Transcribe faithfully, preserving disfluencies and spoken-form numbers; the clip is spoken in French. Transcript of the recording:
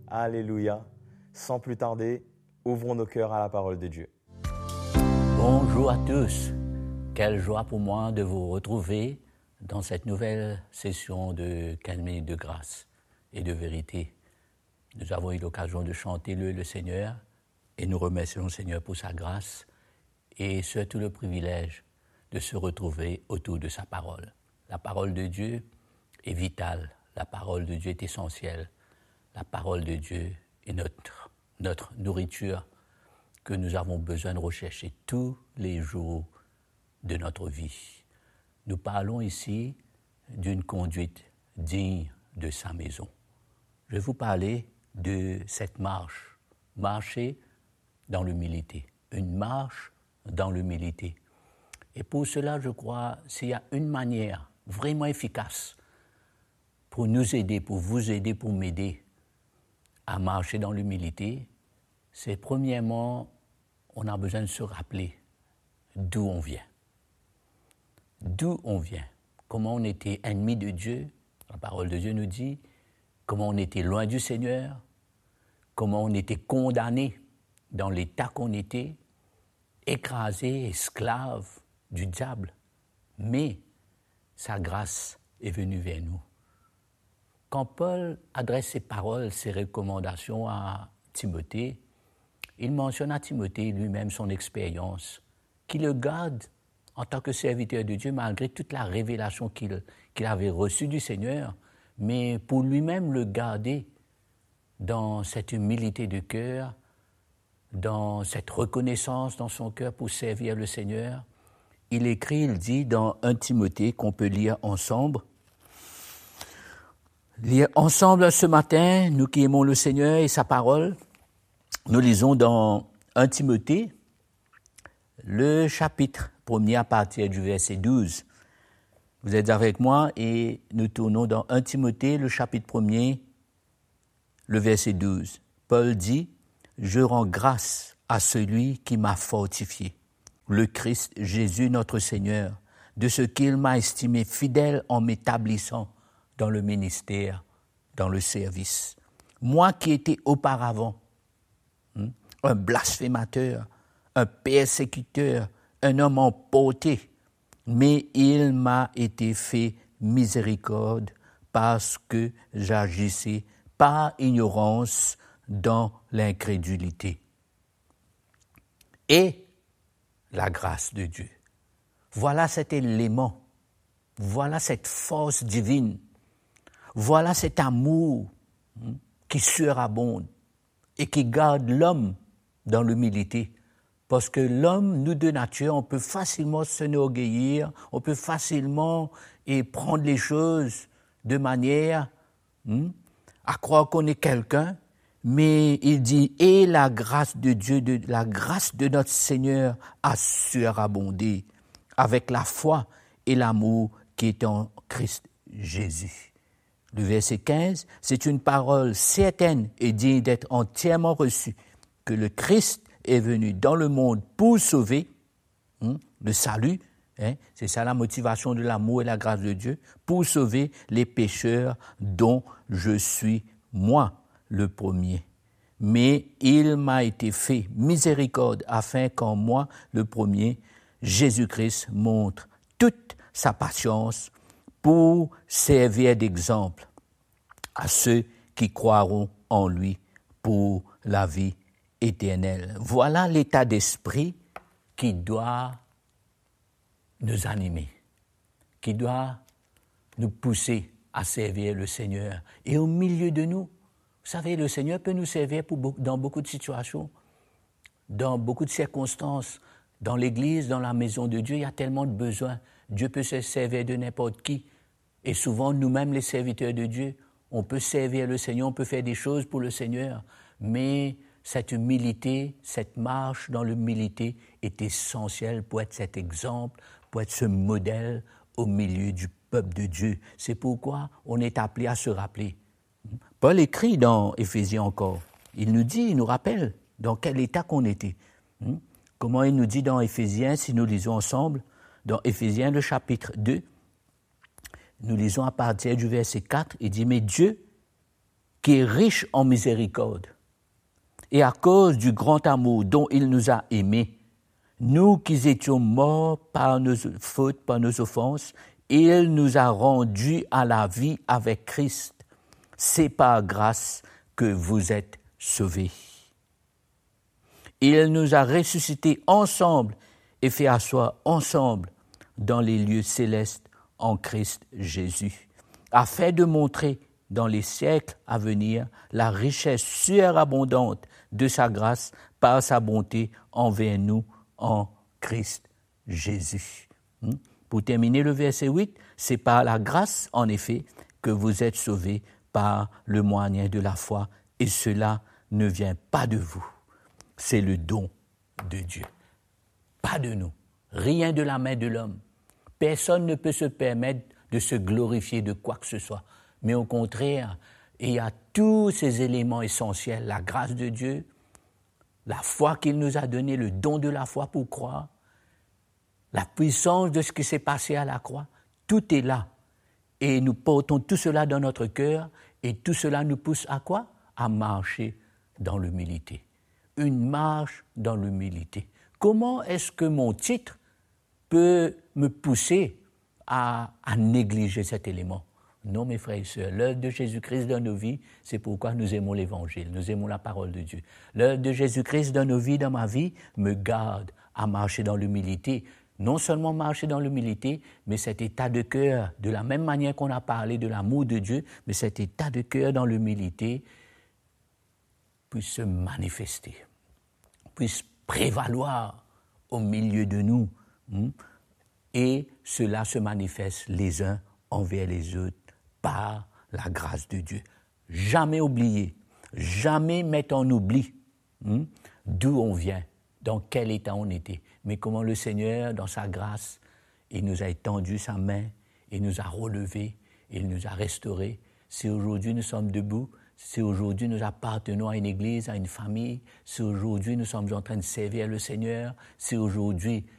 Alléluia. Sans plus tarder, ouvrons nos cœurs à la parole de Dieu. Bonjour à tous. Quelle joie pour moi de vous retrouver dans cette nouvelle session de quinze minutes de grâce et de vérité. Nous avons eu l'occasion de chanter le, le Seigneur et nous remercions le Seigneur pour sa grâce et surtout le privilège de se retrouver autour de sa parole. La parole de Dieu est vitale, la parole de Dieu est essentielle, la parole de Dieu est notre, notre nourriture que nous avons besoin de rechercher tous les jours de notre vie. Nous parlons ici d'une conduite digne de sa maison. Je vais vous parler de cette marche, marcher dans l'humilité, une marche dans l'humilité. Et pour cela, je crois, s'il y a une manière vraiment efficace pour nous aider, pour vous aider, pour m'aider à marcher dans l'humilité, c'est premièrement, on a besoin de se rappeler d'où on vient. D'où on vient, comment on était ennemi de Dieu, la parole de Dieu nous dit, comment on était loin du Seigneur, comment on était condamné dans l'état qu'on était, écrasé, esclave du diable. Mais sa grâce est venue vers nous. Quand Paul adresse ses paroles, ses recommandations à Timothée, il mentionne à Timothée lui-même son expérience, qui le garde en tant que serviteur de Dieu, malgré toute la révélation qu'il, qu'il avait reçue du Seigneur, mais pour lui-même le garder dans cette humilité de cœur, dans cette reconnaissance dans son cœur pour servir le Seigneur. Il écrit, il dit dans un Timothée qu'on peut lire ensemble, lire ensemble ce matin, nous qui aimons le Seigneur et sa parole, nous lisons dans un Timothée, le chapitre premier à partir du verset douze. Vous êtes avec moi et nous tournons dans un Timothée, le chapitre premier, le verset douze. Paul dit, « Je rends grâce à celui qui m'a fortifié, le Christ Jésus notre Seigneur, de ce qu'il m'a estimé fidèle en m'établissant dans le ministère, dans le service. Moi qui étais auparavant hein, un blasphémateur, un persécuteur, un homme emporté, mais il m'a été fait miséricorde parce que j'agissais par ignorance dans l'incrédulité. Et la grâce de Dieu. Voilà cet élément, voilà cette force divine, voilà cet amour hein, qui surabonde et qui garde l'homme dans l'humilité. Parce que l'homme, nous de nature, on peut facilement s'enorgueillir, on peut facilement et prendre les choses de manière hein, à croire qu'on est quelqu'un, mais il dit « Et la grâce de Dieu, de, la grâce de notre Seigneur a surabondé avec la foi et l'amour qui est en Christ Jésus. » Le verset quinze, c'est une parole certaine et digne d'être entièrement reçue, que le Christ est venu dans le monde pour sauver hein, le salut, hein, c'est ça la motivation de l'amour et la grâce de Dieu, pour sauver les pécheurs dont je suis moi le premier. Mais il m'a été fait miséricorde afin qu'en moi, le premier, Jésus-Christ montre toute sa patience pour servir d'exemple à ceux qui croiront en lui pour la vie éternelle. Voilà l'état d'esprit qui doit nous animer, qui doit nous pousser à servir le Seigneur. Et au milieu de nous, vous savez, le Seigneur peut nous servir pour beaucoup, dans beaucoup de situations, dans beaucoup de circonstances. Dans l'Église, dans la maison de Dieu, il y a tellement de besoins. Dieu peut se servir de n'importe qui. Et souvent, nous-mêmes, les serviteurs de Dieu, on peut servir le Seigneur, on peut faire des choses pour le Seigneur. Mais cette humilité, cette marche dans l'humilité est essentielle pour être cet exemple, pour être ce modèle au milieu du peuple de Dieu. C'est pourquoi on est appelé à se rappeler. Paul écrit dans Éphésiens encore. Il nous dit, il nous rappelle dans quel état qu'on était. Comment il nous dit dans Éphésiens, si nous lisons ensemble, dans Éphésiens le chapitre deux, nous lisons à partir du verset quatre, il dit « Mais Dieu, qui est riche en miséricorde. Et à cause du grand amour dont il nous a aimés, nous qui étions morts par nos fautes, par nos offenses, il nous a rendus à la vie avec Christ. C'est par grâce que vous êtes sauvés. Il nous a ressuscités ensemble et fait asseoir ensemble dans les lieux célestes en Christ Jésus, afin de montrer dans les siècles à venir la richesse surabondante de sa grâce par sa bonté envers nous en Christ Jésus. Pour terminer le verset huit, c'est par la grâce, en effet, que vous êtes sauvés par le moyen de la foi, et cela ne vient pas de vous. C'est le don de Dieu, pas de nous, rien de la main de l'homme. Personne ne peut se permettre de se glorifier de quoi que ce soit, mais au contraire, il y a tous ces éléments essentiels, la grâce de Dieu, la foi qu'il nous a donnée, le don de la foi pour croire, la puissance de ce qui s'est passé à la croix, tout est là. Et nous portons tout cela dans notre cœur, et tout cela nous pousse à quoi? À marcher dans l'humilité. Une marche dans l'humilité. Comment est-ce que mon titre peut me pousser à, à négliger cet élément? Non, mes frères et sœurs, l'œuvre de Jésus-Christ dans nos vies, c'est pourquoi nous aimons l'Évangile, nous aimons la parole de Dieu. L'œuvre de Jésus-Christ dans nos vies, dans ma vie, me garde à marcher dans l'humilité. Non seulement marcher dans l'humilité, mais cet état de cœur, de la même manière qu'on a parlé de l'amour de Dieu, mais cet état de cœur dans l'humilité puisse se manifester, puisse prévaloir au milieu de nous. Et cela se manifeste les uns envers les autres par la grâce de Dieu. Jamais oublier, jamais mettre en oubli hein, d'où on vient, dans quel état on était, mais comment le Seigneur, dans sa grâce, il nous a étendu sa main, il nous a relevés, il nous a restaurés. Si aujourd'hui nous sommes debout, si aujourd'hui nous appartenons à une église, à une famille, si aujourd'hui nous sommes en train de servir le Seigneur, si aujourd'hui